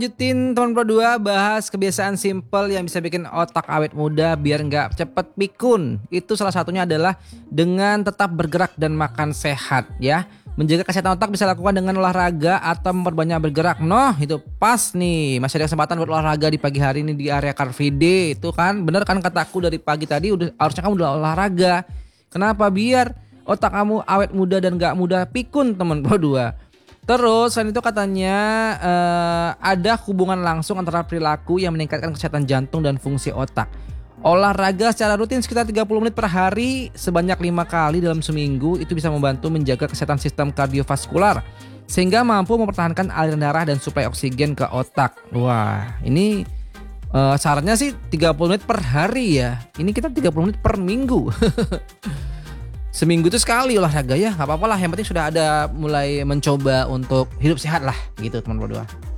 Lanjutin teman Pro 2 bahas kebiasaan simple yang bisa bikin otak awet muda biar nggak cepet pikun. Itu salah satunya adalah dengan tetap bergerak dan makan sehat ya. Menjaga kesehatan otak bisa lakukan dengan olahraga atau memperbanyak bergerak. Noh, itu pas nih. Masih ada kesempatan buat olahraga di pagi hari ini di area Car Free Day. Itu kan bener kan kataku dari pagi tadi harusnya kamu udah olahraga. Kenapa? Biar otak kamu awet muda dan gak mudah pikun teman Pro 2. Terus selain itu katanya ada hubungan langsung antara perilaku yang meningkatkan kesehatan jantung dan fungsi otak. Olahraga secara rutin sekitar 30 menit per hari sebanyak 5 kali dalam seminggu itu bisa membantu menjaga kesehatan sistem kardiovaskular sehingga mampu mempertahankan aliran darah dan suplai oksigen ke otak. Wah, ini sarannya sih 30 menit per hari ya. Ini kita 30 menit per minggu. Seminggu itu sekali olahraga ya, nggak apa-apa lah. Yang penting sudah ada mulai mencoba untuk hidup sehat lah gitu teman berdua.